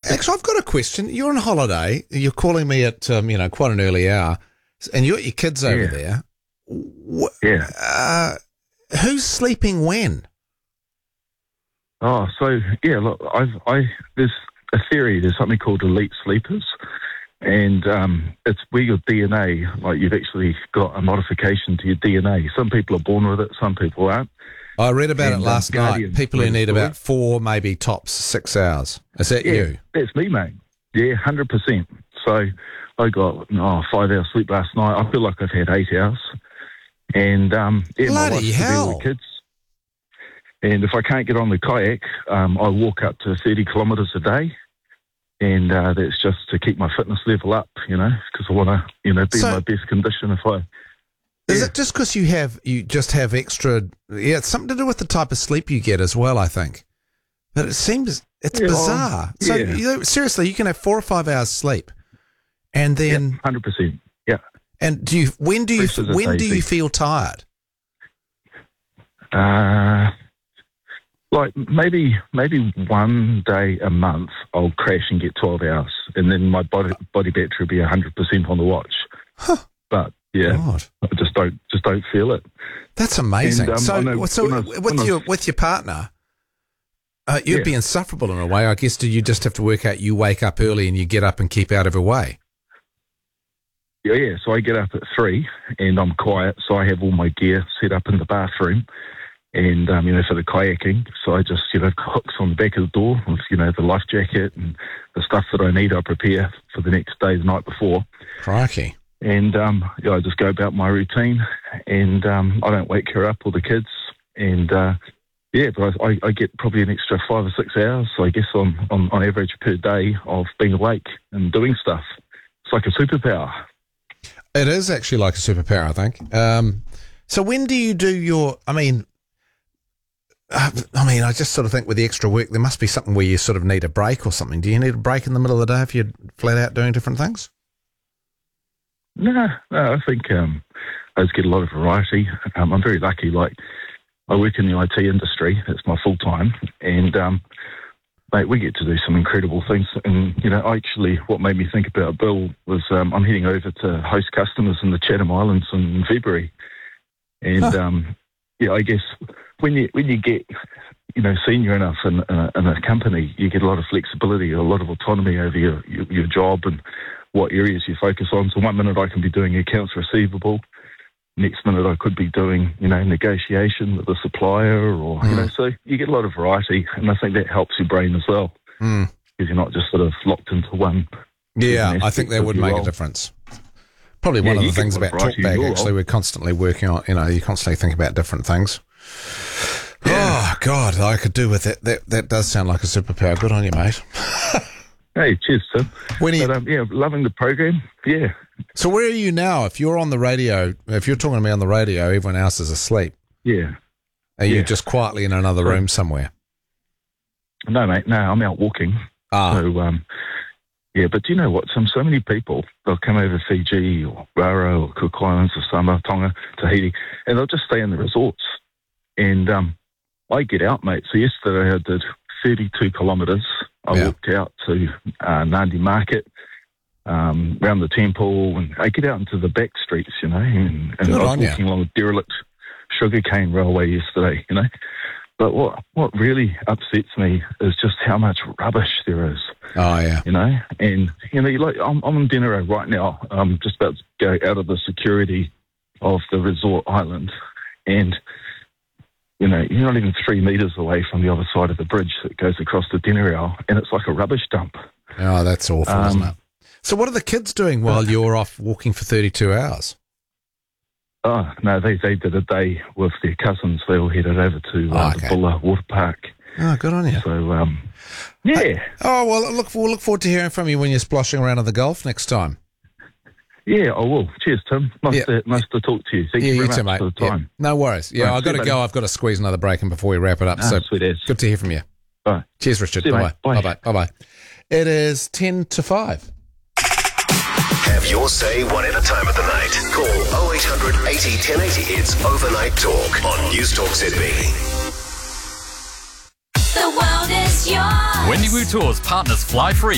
Actually, I've got a question. You're on holiday. You're calling me at quite an early hour, and you got your kids over there. Who's sleeping when? Oh, so look, there's a theory. There's something called elite sleepers, and it's where your DNA, like you've actually got a modification to your DNA. Some people are born with it, some people aren't. I read about it last night. People who need about 4, maybe tops 6 hours. Is that you? That's me, mate. Yeah, 100%. So I got 5 hours sleep last night. I feel like I've had 8 hours. And bloody hell! With kids. And if I can't get on the kayak, I walk up to 30 kilometres a day. And that's just to keep my fitness level up, because I want to, be in my best condition if I... Is it just because you just have extra? Yeah, it's something to do with the type of sleep you get as well, I think. But it seems it's bizarre. So seriously, you can have 4 or 5 hours sleep, and then 100%. Yeah. And when do you feel tired? Like maybe one day a month I'll crash and get 12 hours, and then my body battery will be 100% on the watch. Huh. But God. I just don't feel it. That's amazing. And, with your partner, you'd be insufferable in a way. I guess do you just have to work out? You wake up early and you get up and keep out of her way. Yeah. So I get up at 3 and I'm quiet. So I have all my gear set up in the bathroom, and for the kayaking. So I just hooks on the back of the door with the life jacket and the stuff that I need. I prepare for the next day, the night before. Crikey. And I just go about my routine, and I don't wake her up or the kids. And but I get probably an extra 5 or 6 hours. So I guess on average per day of being awake and doing stuff. It's like a superpower. It is actually like a superpower, I think. So when do you do your? I just sort of think with the extra work, there must be something where you sort of need a break or something. Do you need a break in the middle of the day if you're flat out doing different things? No, I think I just get a lot of variety. I'm very lucky. Like, I work in the IT industry. That's my full time. And, mate, we get to do some incredible things. And, actually what made me think about Bill was I'm heading over to host customers in the Chatham Islands in February. And, I guess when you get, senior enough in a company, you get a lot of flexibility, a lot of autonomy over your job and what areas you focus on. So 1 minute I can be doing accounts receivable. Next minute I could be doing, negotiation with a supplier or, so you get a lot of variety. And I think that helps your brain as well. Because you're not just sort of locked into one. Yeah, I think that would make a difference. Probably one of the things about TalkBack, actually, we're constantly working on, you constantly think about different things. Yeah. Oh, God, I could do with it. That does sound like a superpower. Good on you, mate. Hey, cheers, Tim. Loving the program. Yeah. So where are you now? If you're on the radio, if you're talking to me on the radio, everyone else is asleep. Yeah. Are you just quietly in another room somewhere? No, mate. No, I'm out walking. So, but do you know what? So many people, they'll come over Fiji or Raro or Cook Islands or Samoa, Tonga, Tahiti, and they'll just stay in the resorts. And I get out, mate. So yesterday I did 32 kilometres. I walked out to Nandi Market, around the temple, and I get out into the back streets, and I was walking along a derelict sugarcane railway yesterday, But what really upsets me is just how much rubbish there is. Oh, yeah. And, I'm on dinner right now. I'm just about to go out of the security of the resort island, and you're not even 3 metres away from the other side of the bridge that goes across the Dinnerau, and it's like a rubbish dump. Oh, that's awful, isn't it? So what are the kids doing while you're off walking for 32 hours? Oh, no, they did a day with their cousins. They all headed over to the Bulla Water Park. Oh, good on you. So, yeah. We'll look forward to hearing from you when you're splashing around in the Gulf next time. Yeah, I will. Cheers, Tim. Nice to talk to you. Thank you very much mate. for the time. Yeah. No worries. Yeah, I've got to go. I've got to squeeze another break in before we wrap it up. So sweet as. Good to hear from you. Bye. Cheers, Richard. Bye. Bye. Bye. It is 10 to 5. Have your say one at a time of the night. Call 0800 80 1080. It's Overnight Talk on News Talk ZB. The world is yours. Wendy Wu Tours partners Fly Free